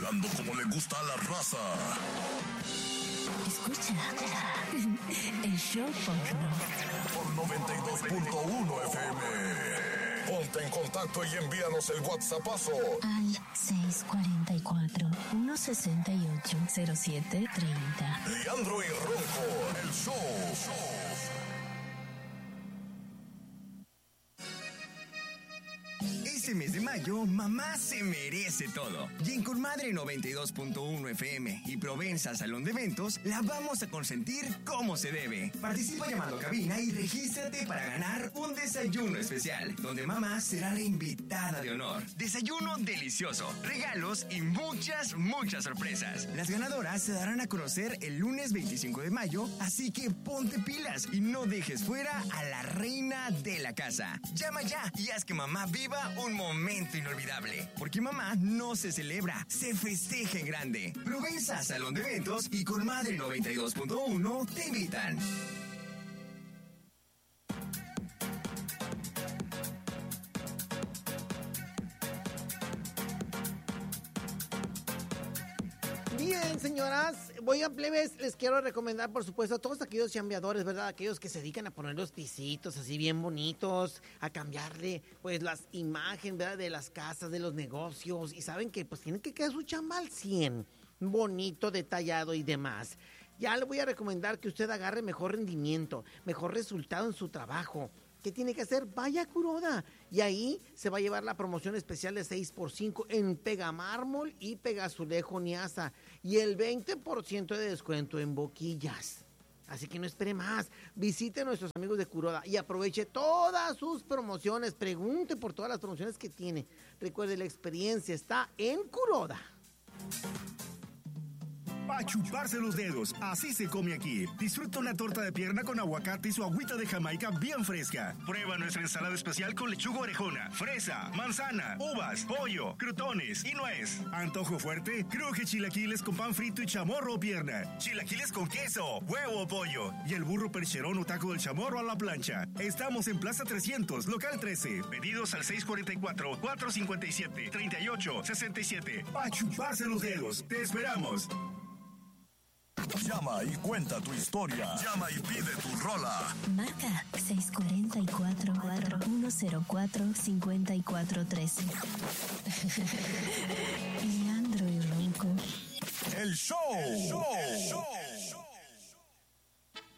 Llegando como le gusta a la raza. Escucha el show por 92.1 FM. Ponte en contacto y envíanos el WhatsAppazo al 644-168-0730. Leandro y Ronco, el show. Este mes de mayo, mamá se merece todo. Y en Comadre 92.1 FM y Provenza Salón de Eventos, la vamos a consentir como se debe. Participa llamando a cabina y regístrate para ganar un desayuno especial, donde mamá será la invitada de honor. Desayuno delicioso, regalos y muchas sorpresas. Las ganadoras se darán a conocer el lunes 25 de mayo, así que ponte pilas y no dejes fuera a la reina de la casa. Llama ya y haz que mamá viva un momento inolvidable, porque mamá no se celebra, se festeja en grande. Provenza Salón de Eventos y Comadre 92.1 te invitan. Bien, señoras, oigan, plebes, les quiero recomendar, por supuesto, a todos aquellos chambeadores, ¿verdad? Aquellos que se dedican a poner los pisitos así bien bonitos, a cambiarle, pues, las imágenes, ¿verdad? De las casas, de los negocios, y saben que, pues, tienen que quedar su chamba al 100, bonito, detallado y demás. Ya le voy a recomendar que usted agarre mejor rendimiento, mejor resultado en su trabajo. ¿Qué tiene que hacer? Vaya a Kuroda. Y ahí se va a llevar la promoción especial de 6x5 en Pegamármol y Pegazulejo Niasa. Y el 20% de descuento en boquillas. Así que no espere más. Visite a nuestros amigos de Kuroda y aproveche todas sus promociones. Pregunte por todas las promociones que tiene. Recuerde, la experiencia está en Kuroda. A chuparse los dedos, así se come aquí. Disfruta una torta de pierna con aguacate y su agüita de Jamaica bien fresca. Prueba nuestra ensalada especial con lechuga orejona, fresa, manzana, uvas, pollo, crutones y nuez. Antojo fuerte, cruje chilaquiles con pan frito y chamorro o pierna. Chilaquiles con queso, huevo o pollo. Y el burro percherón o taco del chamorro a la plancha. Estamos en Plaza 300, local 13. Pedidos al 644-457-3867. A chuparse los dedos, te esperamos. Llama y cuenta tu historia. Llama y pide tu rola. Marca 644-104-5413. Leandro y Ronco. El show.